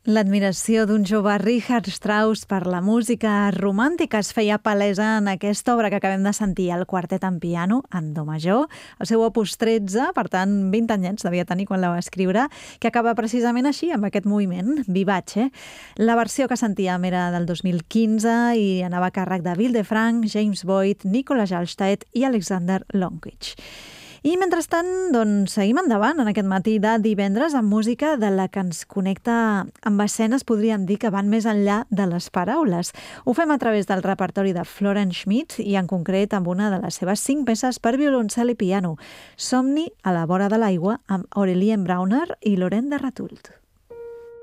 L'admiració d'un jove Richard Strauss per la música romàntica es feia palesa en aquesta obra que acabem de sentir, el quartet en piano, en do major, el seu opus 13, per tant 20 anyets devia tenir quan la va escriure, que acaba precisament així, amb aquest moviment, vivace. La versió que sentíem era del 2015 i anava a càrrec de Bill DeFranc, James Boyd, Nicola Jalstedt i Alexander Longwich. I mentrestant, doncs, seguim endavant en aquest matí de divendres amb música de la que ens connecta amb escenes, podríem dir, que van més enllà de les paraules. Ho fem a través del repertori de Florence Schmidt i en concret amb una de les seves 5 peces per violoncel i piano, Somni a la vora de l'aigua, amb Aurélien Brauner i Laurent de Ratult.